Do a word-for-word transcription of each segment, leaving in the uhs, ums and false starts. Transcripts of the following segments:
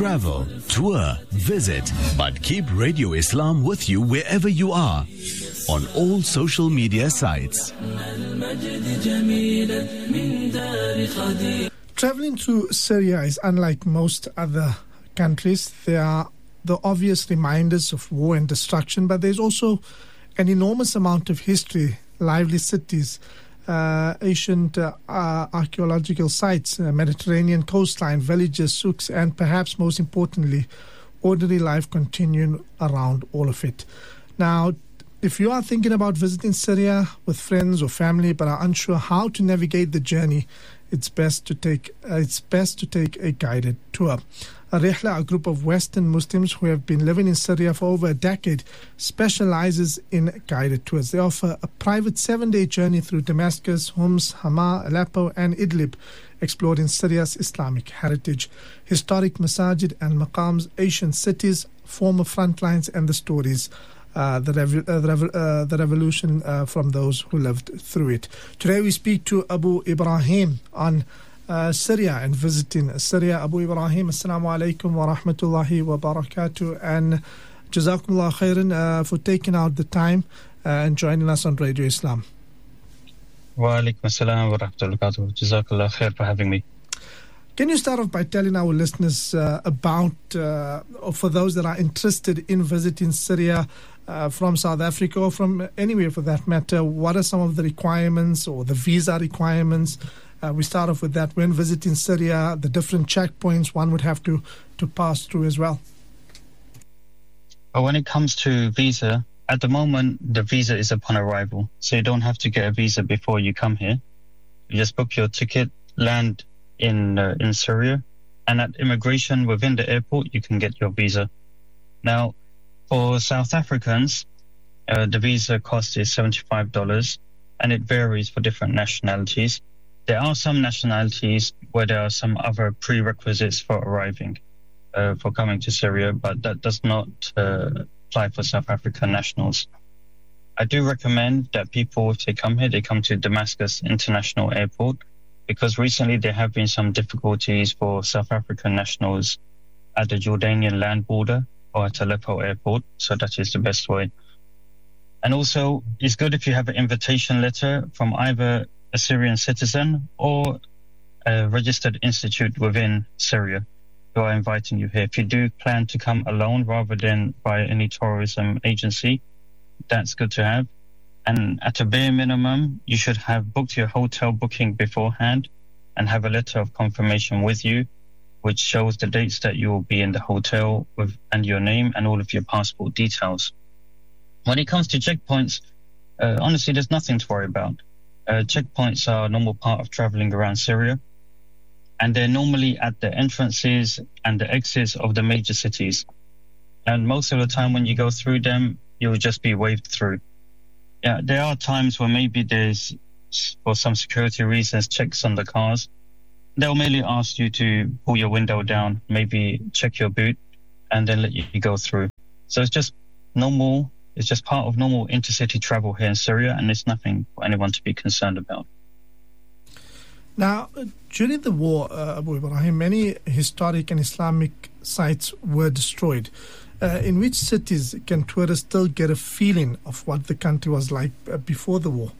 travel, tour, visit, but keep Radio Islam with you wherever you are on all social media sites. Traveling through Syria is unlike most other countries. There are the obvious reminders of war and destruction, but there's also an enormous amount of history, lively cities, uh, ancient uh, uh, archaeological sites, uh, Mediterranean coastline, villages, souks, and perhaps most importantly, ordinary life continuing around all of it. Now, if you are thinking about visiting Syria with friends or family but are unsure how to navigate the journey, it's best to take uh, it's best to take a guided tour. A Rihla, a group of Western Muslims who have been living in Syria for over a decade, specializes in guided tours. They offer a private seven-day journey through Damascus, Homs, Hama, Aleppo, and Idlib, exploring Syria's Islamic heritage, historic masajid and maqams, ancient cities, former front lines, and the stories. Uh, the, rev- uh, the, rev- uh, the revolution uh, from those who lived through it. Today we speak to Abu Ibrahim on uh, Syria and visiting Syria. Abu Ibrahim, assalamu alaikum wa rahmatullahi wa barakatuh, and jazakumullah khairan uh, for taking out the time uh, and joining us on Radio Islam. Wa alaikum assalam wa rahmatullahi wa barakatuh. Jazakallah khair for having me. Can you start off by telling our listeners uh, about, uh, or for those that are interested in visiting Syria uh, from South Africa or from anywhere for that matter, what are some of the requirements or the visa requirements? Uh, we start off with that. When visiting Syria, the different checkpoints one would have to, to pass through as well. Well, when it comes to visa, at the moment, the visa is upon arrival. So you don't have to get a visa before you come here. You just book your ticket, land in uh, in Syria, and at immigration within the airport you can get your visa. Now, for South Africans, uh, the visa cost is seventy-five dollars, and it varies for different nationalities. There are some nationalities where there are some other prerequisites for arriving, uh, for coming to Syria, but that does not uh, apply for South African nationals. I do recommend that people, if they come here, they come to Damascus International Airport, because recently there have been some difficulties for South African nationals at the Jordanian land border or at Aleppo Airport, so that is the best way. And also, it's good if you have an invitation letter from either a Syrian citizen or a registered institute within Syria who are inviting you here. If you do plan to come alone rather than by any tourism agency, that's good to have. And at a bare minimum, you should have booked your hotel booking beforehand and have a letter of confirmation with you, which shows the dates that you will be in the hotel with, and your name and all of your passport details. When it comes to checkpoints, uh, honestly, there's nothing to worry about. Uh, checkpoints are a normal part of traveling around Syria, and they're normally at the entrances and the exits of the major cities. And most of the time when you go through them, you'll just be waved through. Yeah, there are times where maybe there's, for some security reasons, checks on the cars. They'll merely ask you to pull your window down, maybe check your boot, and then let you go through. So it's just normal, it's just part of normal intercity travel here in Syria, and there's nothing for anyone to be concerned about. Now, during the war, uh, Abu Ibrahim, many historic and Islamic sites were destroyed. Uh, in which cities can tourists still get a feeling of what the country was like uh, before the war?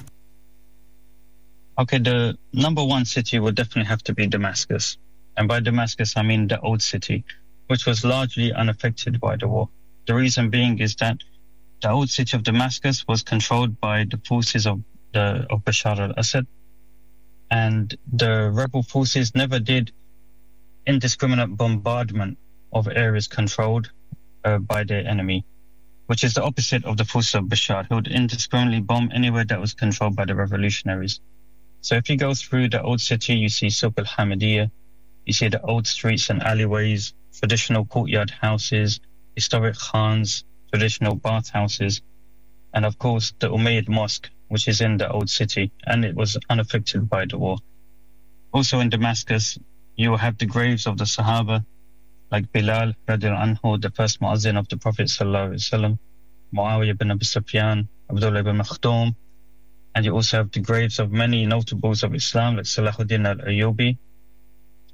Okay, the number one city would definitely have to be Damascus. And by Damascus, I mean the old city, which was largely unaffected by the war. The reason being is that the old city of Damascus was controlled by the forces of, the, of Bashar al-Assad. And the rebel forces never did indiscriminate bombardment of areas controlled Uh, by their enemy, which is the opposite of the forces of Bashar, who would indiscriminately bomb anywhere that was controlled by the revolutionaries. So if you go through the old city, you see Souq al-Hamadiyya, you see the old streets and alleyways, traditional courtyard houses, historic khans, traditional bathhouses, and of course the Umayyad Mosque, which is in the old city, and it was unaffected by the war. Also in Damascus, you will have the graves of the Sahaba, like Bilal radiallahu anhu, the first muazzin of the Prophet sallallahu alaihi wasallam, Muawiyah ibn Abi Sufyan, Abdullah ibn Makhtoum, and you also have the graves of many notables of Islam like Salahuddin al-Ayyubi,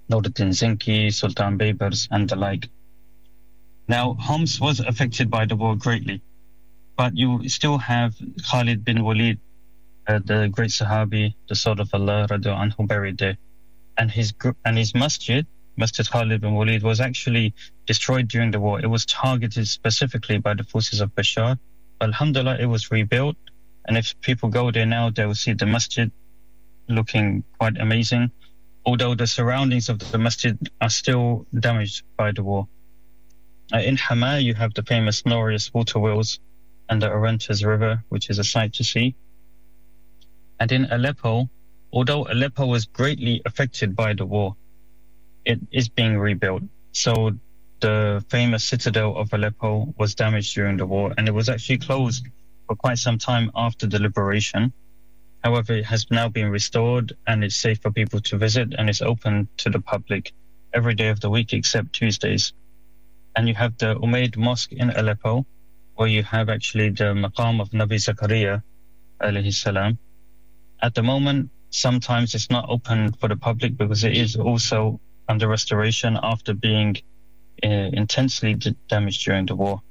Noruddin Zinki, Sultan Baybars, and the like. Now, Homs was affected by the war greatly, but you still have Khalid bin Walid, uh, the great Sahabi, the Sword of Allah, radiallahu anhu, buried there. And his, and his masjid, Masjid Khalid bin Walid, was actually destroyed during the war. It was targeted specifically by the forces of Bashar. Alhamdulillah, it was rebuilt. And if people go there now, they will see the masjid looking quite amazing, although the surroundings of the masjid are still damaged by the war. Uh, in Hama, you have the famous glorious water wheels and the Orontes River, which is a sight to see. And in Aleppo, although Aleppo was greatly affected by the war, it is being rebuilt. So the famous citadel of Aleppo was damaged during the war, and it was actually closed for quite some time after the liberation. However, it has now been restored, and it's safe for people to visit, and it's open to the public every day of the week except Tuesdays. And you have the Umayyad Mosque in Aleppo, where you have actually the maqam of Nabi Zakaria, alayhi salam. At the moment, sometimes it's not open for the public because it is also under restoration after being uh, intensely d- damaged during the war.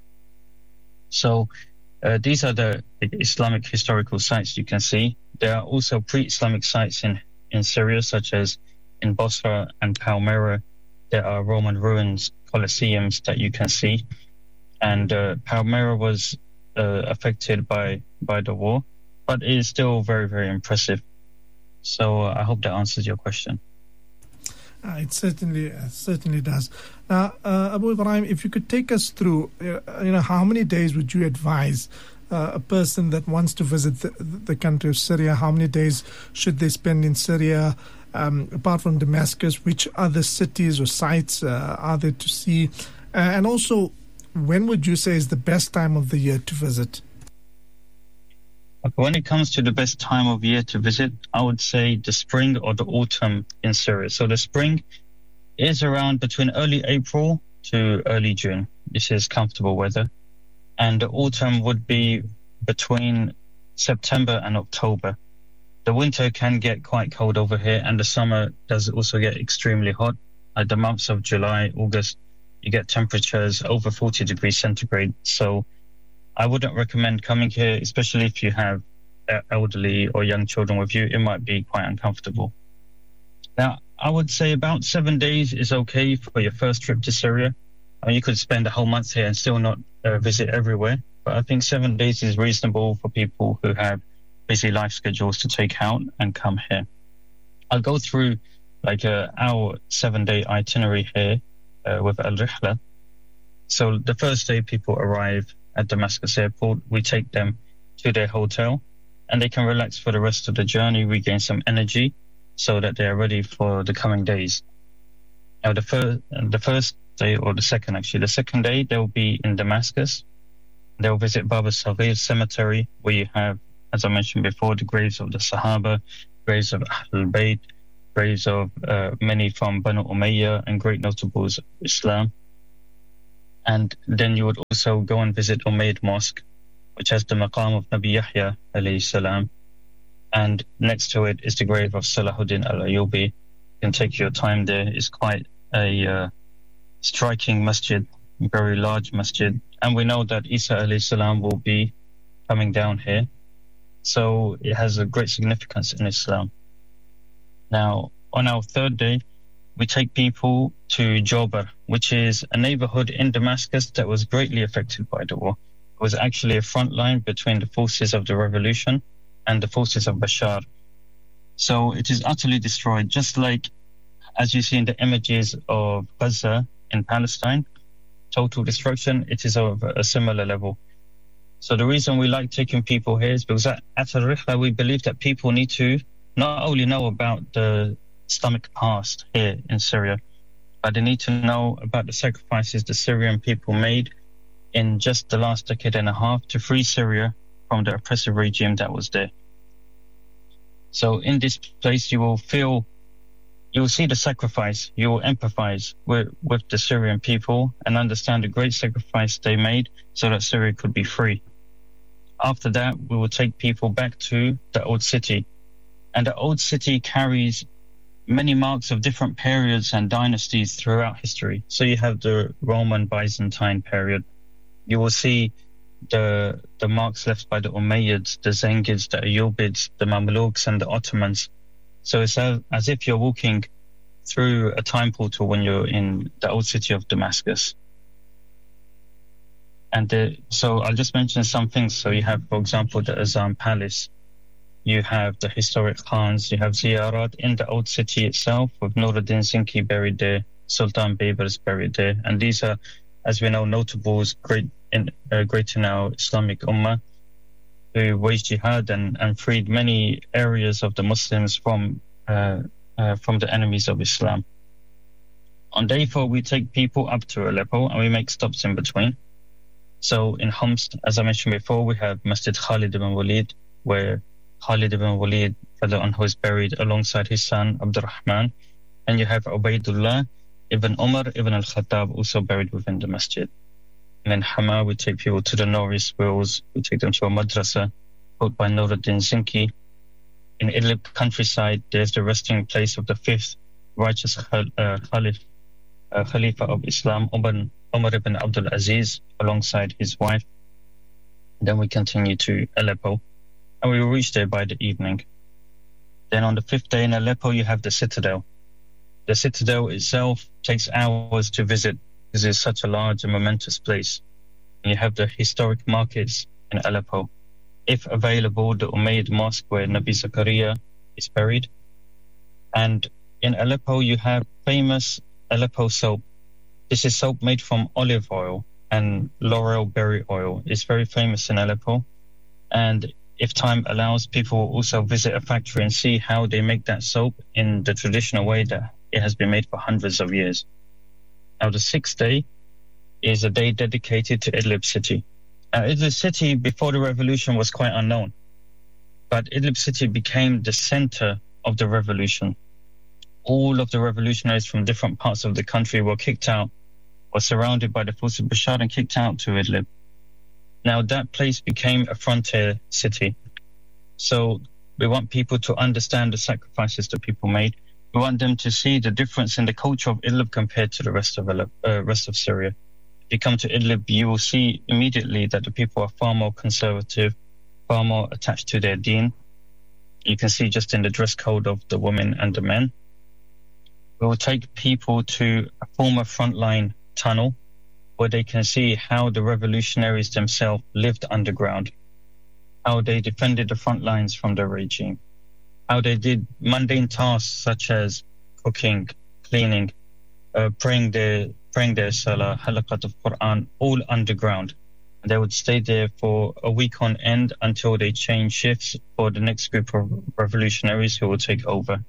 So uh, these are the Islamic historical sites you can see. There are also pre-Islamic sites in, in Syria, such as in Bosra and Palmyra. There are Roman ruins, Colosseums that you can see. And uh, Palmyra was uh, affected by, by the war, but it is still very, very impressive. So uh, I hope that answers your question. Uh, it certainly uh, certainly does. Now, uh, Abu Ibrahim, if you could take us through, uh, you know, how many days would you advise uh, a person that wants to visit the, the country of Syria? How many days should they spend in Syria? Um, apart from Damascus, which other cities or sites uh, are there to see? Uh, and also, when would you say is the best time of the year to visit? When it comes to the best time of year to visit, I would say the spring or the autumn in Syria. So the spring is around between early April to early June. This is comfortable weather. And the autumn would be between September and October. The winter can get quite cold over here, and the summer does also get extremely hot. Like the months of July, August, you get temperatures over forty degrees centigrade. So I wouldn't recommend coming here, especially if you have elderly or young children with you. It might be quite uncomfortable. Now, I would say about seven days is okay for your first trip to Syria. I mean, you could spend a whole month here and still not uh, visit everywhere. But I think seven days is reasonable for people who have busy life schedules to take out and come here. I'll go through like uh, our seven-day itinerary here uh, with Al-Rihla. So the first day people arrive at Damascus airport, we take them to their hotel and they can relax for the rest of the journey, regain some energy so that they are ready for the coming days. Now the first, the first day, or the second actually, the second day they'll be in Damascus. They'll visit Bab al-Saghir cemetery, where you have, as I mentioned before, the graves of the Sahaba, graves of Ahlul Bayt, graves of uh, many from Banu Umayyah and great notables of Islam. And then you would also go and visit Umayyad Mosque, which has the maqam of Nabi Yahya alayhi salam. And next to it is the grave of Salahuddin al-Ayyubi. You can take your time there. It's quite a uh, striking masjid, very large masjid. And we know that Isa alayhi salam will be coming down here. So it has a great significance in Islam. Now, on our third day, we take people to Jobar, which is a neighborhood in Damascus that was greatly affected by the war. It was actually a front line between the forces of the revolution and the forces of Bashar. So it is utterly destroyed, just like as you see in the images of Gaza in Palestine, total destruction. It is of a similar level. So the reason we like taking people here is because at, at Al-Rihla we believe that people need to not only know about the Islamic past here in Syria, but they need to know about the sacrifices the Syrian people made in just the last decade and a half to free Syria from the oppressive regime that was there. So in this place you will feel, you will see the sacrifice, you will empathize with, with the Syrian people and understand the great sacrifice they made so that Syria could be free. After that, we will take people back to the old city. And the old city carries many marks of different periods and dynasties throughout history. So you have the Roman Byzantine period. You will see the the marks left by the Umayyads, the Zengids, the Ayyubids, the Mamluks, and the Ottomans. So it's as, as if you're walking through a time portal when you're in the old city of Damascus. And the, so I'll just mention some things. So you have, for example, the Azam Palace. You have the historic Khans. You have Ziyarat in the old city itself with Nuruddin Zinki buried there, Sultan Baybars buried there. And these are, as we know, notables great in, uh, great in our Islamic Ummah, who waged jihad and, and freed many areas of the Muslims from uh, uh, from the enemies of Islam. On day four, we take people up to Aleppo and we make stops in between. So in Homs, as I mentioned before, we have Masjid Khalid ibn Walid, where Khalid ibn Walid, who is buried alongside his son Abdurrahman. And you have Ubaidullah ibn Umar ibn al-Khattab also buried within the masjid. And in Hama, we take people to the Norris Wells. We take them to a madrasa built by Nuruddin Zinki. In Idlib countryside, there's the resting place of the fifth righteous khal- uh, Khalif, uh, Khalifa of Islam, Umar, Umar ibn Abdul Aziz, alongside his wife. Then we continue to Aleppo, and we reach there by the evening. Then on the fifth day in Aleppo, you have the citadel. The citadel itself takes hours to visit because it's such a large and momentous place. And you have the historic markets in Aleppo. If available, the Umayyad Mosque where Nabi Zakaria is buried. And in Aleppo, you have famous Aleppo soap. This is soap made from olive oil and laurel berry oil. It's very famous in Aleppo. And if time allows, people will also visit a factory and see how they make that soap in the traditional way that it has been made for hundreds of years. Now, the sixth day is a day dedicated to Idlib city. Now, Idlib city before the revolution was quite unknown, but Idlib city became the center of the revolution. All of the revolutionaries from different parts of the country were kicked out, were surrounded by the forces of Bashar and kicked out to Idlib. Now, that place became a frontier city. So we want people to understand the sacrifices that people made. We want them to see the difference in the culture of Idlib compared to the rest of uh, rest of Syria. If you come to Idlib, you will see immediately that the people are far more conservative, far more attached to their deen. You can see just in the dress code of the women and the men. We will take people to a former frontline tunnel where they can see how the revolutionaries themselves lived underground, how they defended the front lines from the regime, how they did mundane tasks such as cooking, cleaning, uh, praying their praying their salah, halaqat of Quran, all underground. And they would stay there for a week on end until they change shifts for the next group of revolutionaries who will take over.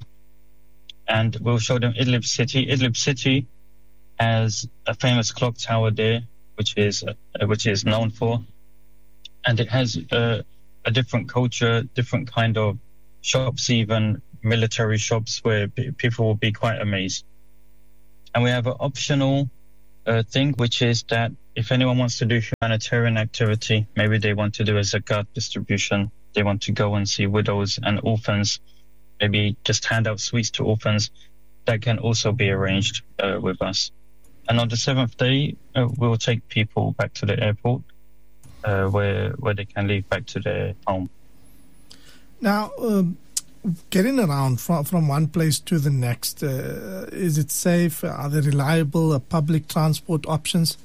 And we'll show them Idlib city. Idlib city has a famous clock tower there, which is uh, which is known for, and it has uh, a different culture, different kind of shops, even military shops, where p- people will be quite amazed. And we have an optional uh, thing, which is that if anyone wants to do humanitarian activity, maybe they want to do a zakat distribution, they want to go and see widows and orphans, maybe just hand out sweets to orphans, that can also be arranged uh, with us. And on the seventh day, uh, we'll take people back to the airport uh, where where they can leave back to their home. Now, um, getting around from, from one place to the next, uh, is it safe? Are there reliable uh, public transport options?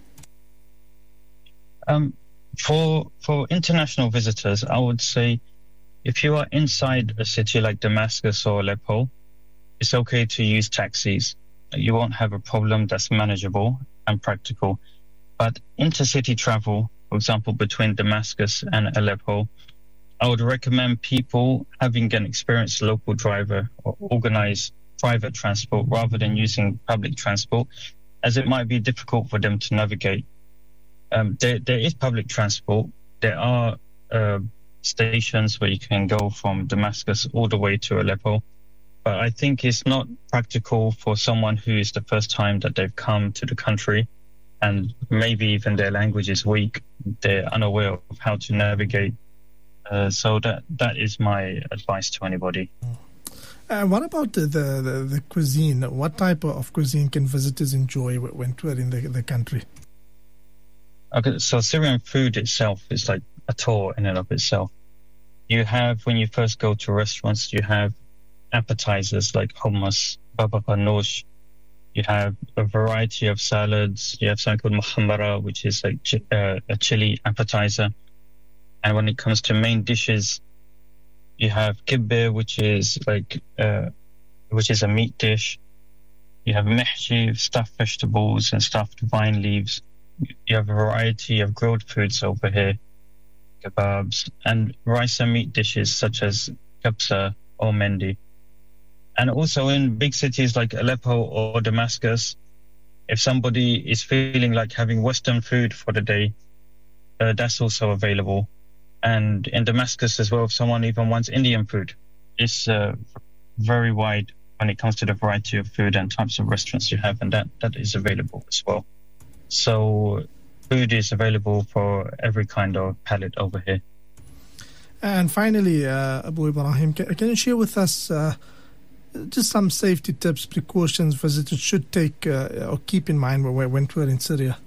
Um, for for international visitors, I would say if you are inside a city like Damascus or Aleppo, it's okay to use taxis. You won't have a problem. That's manageable and practical. But intercity travel, for example, between Damascus and Aleppo, I would recommend people having an experienced local driver or organize private transport rather than using public transport, as it might be difficult for them to navigate. Um, there, there is public transport. There are uh, stations where you can go from Damascus all the way to Aleppo. But I think it's not practical for someone who is the first time that they've come to the country and maybe even their language is weak. They're unaware of how to navigate. Uh, so that that is my advice to anybody. Uh, what about the, the, the, the cuisine? What type of cuisine can visitors enjoy when touring the, the country? Okay, so Syrian food itself is like a tour in and of itself. You have, when you first go to restaurants, you have appetizers like hummus, baba ganoush. You have a variety of salads. You have something called muhammara, which is like ch- uh, a chili appetizer. And when it comes to main dishes, you have kibbeh, which is like uh, which is a meat dish. You have mehji, stuffed vegetables and stuffed vine leaves. You have a variety of grilled foods over here, kebabs, and rice and meat dishes such as kabsa or mendi. And also in big cities like Aleppo or Damascus, if somebody is feeling like having Western food for the day, uh, that's also available. And in Damascus as well, if someone even wants Indian food, it's uh, very wide when it comes to the variety of food and types of restaurants you have, and that, that is available as well. So food is available for every kind of palate over here. And finally, uh, Abu Ibrahim, can, can you share with us uh, just some safety tips, precautions visitors should take uh, or keep in mind when, when we're in Syria?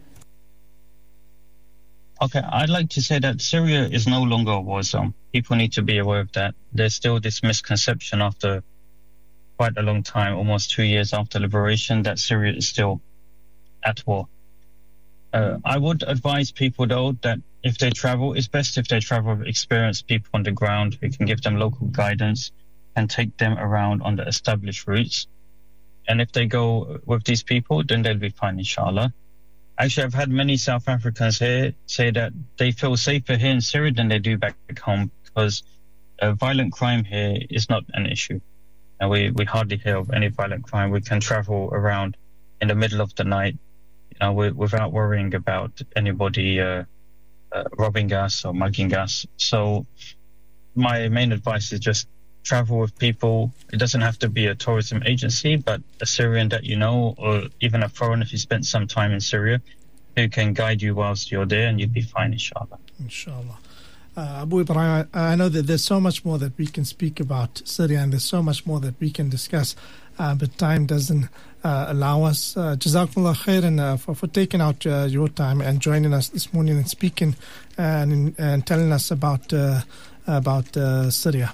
Okay, I'd like to say that Syria is no longer a war zone. People need to be aware of that. There's still this misconception after quite a long time, almost two years after liberation, that Syria is still at war. Uh, I would advise people, though, that if they travel, it's best if they travel with experienced people on the ground who can give them local guidance and take them around on the established routes. And if they go with these people, then they'll be fine, inshallah. Actually, I've had many South Africans here say that they feel safer here in Syria than they do back home because uh, violent crime here is not an issue. And we, we hardly hear of any violent crime. We can travel around in the middle of the night, you know, we, without worrying about anybody uh, uh, robbing us or mugging us. So my main advice is just travel with people. It doesn't have to be a tourism agency, but a Syrian that you know, or even a foreigner who spent some time in Syria, who can guide you whilst you're there, and you'll be fine, inshallah. Inshallah. Uh, Abu Ibrahim, I, I know that there's so much more that we can speak about Syria, and there's so much more that we can discuss, uh, but time doesn't uh, allow us. Uh, Jazakumullah khairan uh, for, for taking out uh, your time and joining us this morning and speaking and, and telling us about, uh, about uh, Syria.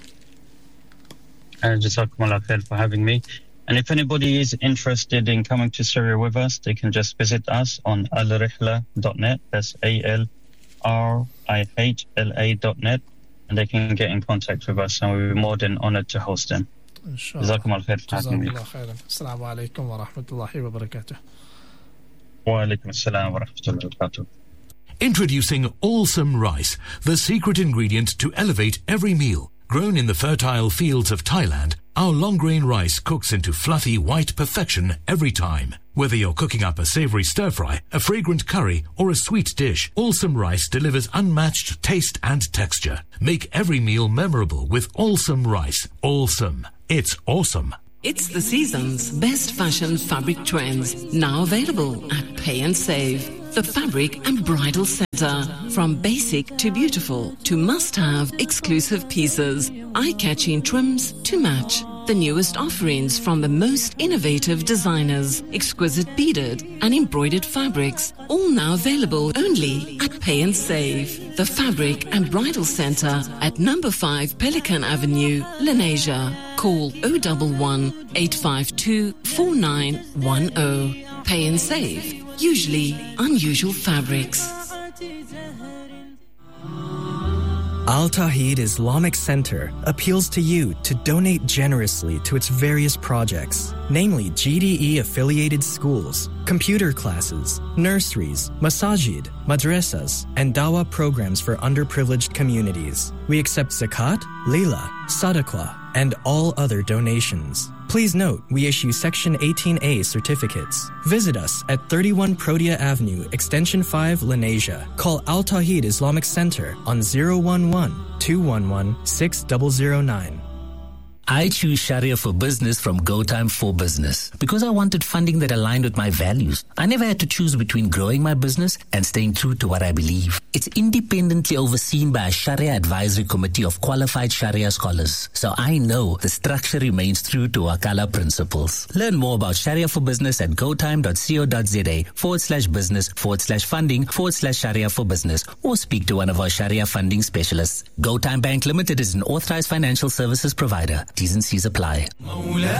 Uh, Jazakumullah khair for having me. And if anybody is interested in coming to Syria with us, they can just visit us on al rihla dot net. That's A L R I H L A dot net. And they can get in contact with us, and we'll be more than honored to host them. Jazakumullah khair for having me. Assalamu alaikum wa rahmatullahi wa barakatuh. Wa alaikum assalam wa rahmatullahi wa barakatuh. Introducing Allsome Rice, the secret ingredient to elevate every meal. Grown in the fertile fields of Thailand, our long-grain rice cooks into fluffy white perfection every time. Whether you're cooking up a savory stir-fry, a fragrant curry, or a sweet dish, Allsome Rice delivers unmatched taste and texture. Make every meal memorable with Allsome Rice. Allsome. It's awesome. It's the season's best fashion fabric trends, now available at Pay and Save. The Fabric and Bridal Center. From basic to beautiful to must-have exclusive pieces, eye-catching trims to match. The newest offerings from the most innovative designers, exquisite beaded and embroidered fabrics, all now available only at Pay and Save. The Fabric and Bridal Center at number five Pelican Avenue, Lenasia. Call oh one one, eight five two, four nine one oh. Pay and Save. Usually unusual fabrics. Al Tawheed Islamic Center appeals to you to donate generously to its various projects, namely G D E-affiliated schools, computer classes, nurseries, masajid, madrasas, and dawah programs for underprivileged communities. We accept zakat, lila, sadaqah, and all other donations. Please note, we issue Section eighteen A certificates. Visit us at thirty-one Protea Avenue, Extension five, Lenasia. Call Al Tawheed Islamic Center on zero one one, two one one, six zero zero nine. I choose Sharia for Business from GoTime for Business because I wanted funding that aligned with my values. I never had to choose between growing my business and staying true to what I believe. It's independently overseen by a Sharia advisory committee of qualified Sharia scholars. So I know the structure remains true to Wakala principles. Learn more about Sharia for Business at gotime.co.za forward slash business forward slash funding forward slash Sharia for Business or speak to one of our Sharia funding specialists. GoTime Bank Limited is an authorized financial services provider. T's and C's apply.